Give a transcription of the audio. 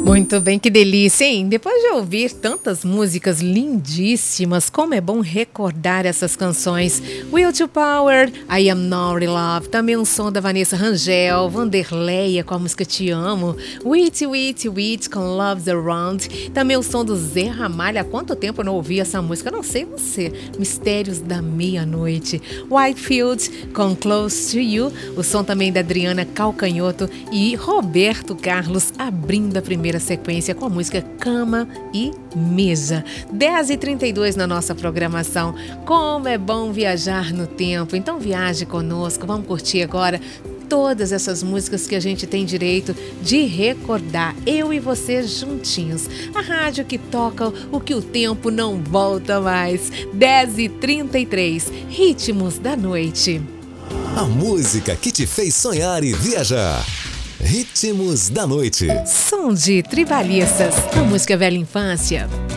Muito bem, que delícia, hein? Depois de ouvir tantas músicas lindíssimas, como é bom recordar essas canções. Will to Power, I Am Not in Love, também um som da Vanessa Rangel, Vanderleia com a música Te Amo, Wit, Wit, Wit com Love's Around, também o som do Zé Ramalho. Há quanto tempo eu não ouvi essa música? Não sei você. Mistérios da Meia-Noite, Whitefield com Close to You, o som também da Adriana Calcanhoto e Roberto Carlos abrindo a primeira sequência com a música Cama e Mesa. 10h32 na nossa programação. Como é bom viajar no tempo. Então viaje conosco, vamos curtir agora todas essas músicas que a gente tem direito de recordar, eu e você juntinhos. A rádio que toca o que o tempo não volta mais. 10h33, Ritmos da Noite. A música que te fez sonhar e viajar. Ritmos da Noite. Som de Tribalistas, a música Velha Infância.